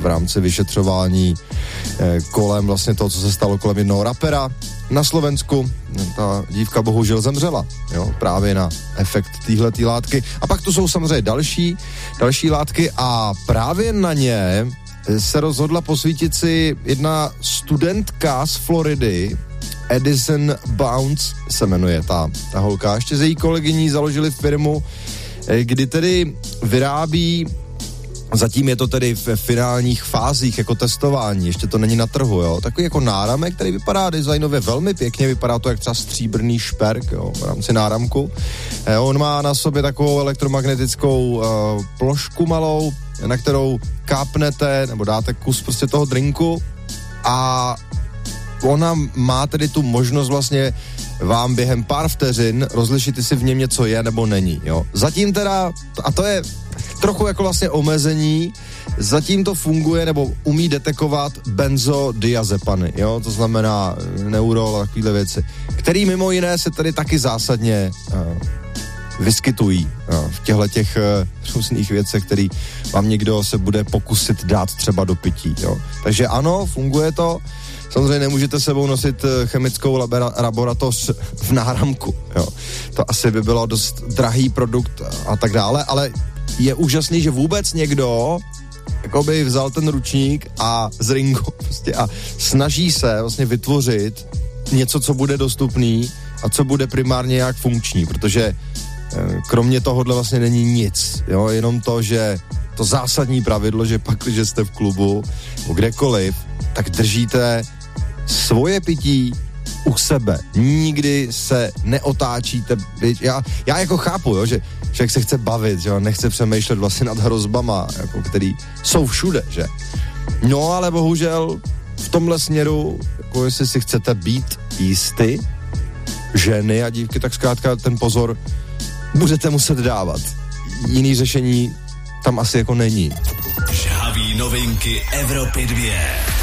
v rámci vyšetřování kolem vlastně toho, co se stalo kolem jednoho rapera na Slovensku. Ta dívka bohužel zemřela, jo, právě na efekt téhletý látky. A pak tu jsou samozřejmě další látky a právě na ně se rozhodla posvítit si jedna studentka z Floridy, Edison Bounds se jmenuje ta holka. Ještě s její kolegyní založili firmu, kdy tedy vyrábí, zatím je to tedy v finálních fázích jako testování, ještě to není na trhu, jo. Takový jako náramek, který vypadá designově velmi pěkně, vypadá to jak třeba stříbrný šperk, jo, v rámci náramku. On má na sobě takovou elektromagnetickou plošku malou, na kterou kápnete, nebo dáte kus prostě toho drinku a ona má tedy tu možnost vlastně vám během pár vteřin rozlišit, jestli v něm něco je nebo není, jo. Zatím teda, a to je trochu jako vlastně omezení, zatím to funguje nebo umí detekovat benzodiazepany, jo, to znamená neurol a takovýhle věci, který mimo jiné se tady taky zásadně vyskytují v těchto různých věcech, který vám někdo se bude pokusit dát třeba do pití, jo. Takže ano, funguje to. Samozřejmě nemůžete sebou nosit chemickou laboratoř v náramku, jo. To asi by bylo dost drahý produkt a tak dále, ale je úžasný, že vůbec někdo jakoby vzal ten ručník a z ringu prostě a snaží se vlastně vytvořit něco, co bude dostupný a co bude primárně nějak funkční, protože kromě tohohle vlastně není nic, jo, jenom to, že to zásadní pravidlo, že pak, když jste v klubu nebo kdekoliv, tak držíte svoje pití u sebe. Nikdy se neotáčíte. Já jako chápu, jo, že člověk se chce bavit, že jo, nechce přemýšlet vlastně nad hrozbama, jako, který jsou všude, že? No, ale bohužel v tomhle směru, jako jestli si chcete být jistý, ženy a dívky, tak zkrátka ten pozor budete muset dávat. Jiný řešení tam asi jako není. Žhavý novinky Evropy 2.